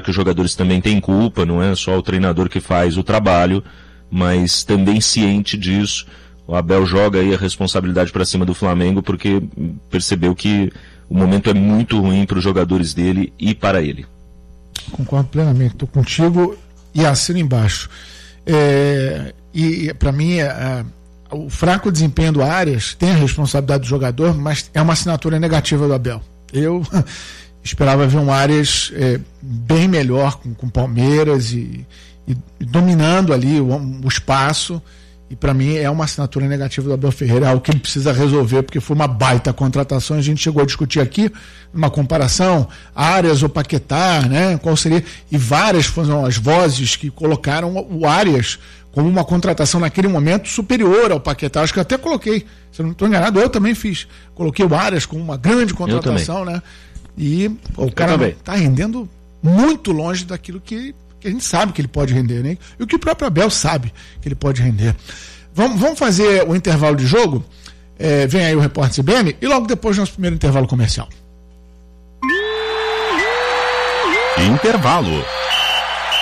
que os jogadores também têm culpa, não é só o treinador que faz o trabalho, mas também ciente disso. O Abel joga aí a responsabilidade para cima do Flamengo porque percebeu que o momento é muito ruim para os jogadores dele e para ele. Concordo plenamente, estou contigo e assino embaixo. E para mim, o fraco desempenho do Arias tem a responsabilidade do jogador, mas é uma assinatura negativa do Abel. Eu esperava ver um Arias bem melhor com o Palmeiras e dominando ali o espaço. E para mim é uma assinatura negativa do Abel Ferreira, é algo que ele precisa resolver, porque foi uma baita contratação. A gente chegou a discutir aqui uma comparação, Arias ou Paquetá, né? Qual seria? E várias foram as vozes que colocaram o Arias como uma contratação naquele momento superior ao Paquetá. Acho que eu até coloquei, se eu não estou enganado, eu também fiz. Coloquei o Arias como uma grande contratação, né? E o cara está rendendo muito longe daquilo que a gente sabe que ele pode render, né? E o que o próprio Abel sabe que ele pode render. Vamos fazer o intervalo de jogo? Vem aí o repórter CBN e logo depois nosso primeiro intervalo comercial. Intervalo.